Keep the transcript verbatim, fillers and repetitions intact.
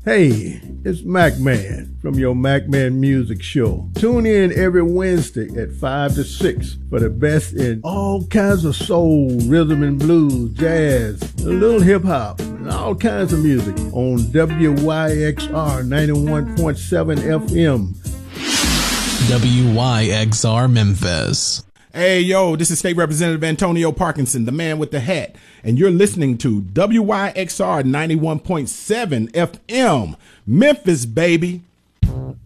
Hey, it's Mac Man from your Mac Man Music Show. Tune in every Wednesday at five to six for the best in all kinds of soul, rhythm and blues, jazz, a little hip hop, and all kinds of music on W Y X R ninety-one point seven F M. W Y X R Memphis. Hey, yo, this is State Representative Antonio Parkinson, the man with the hat, and you're listening to W Y X R ninety-one point seven F M, Memphis, baby.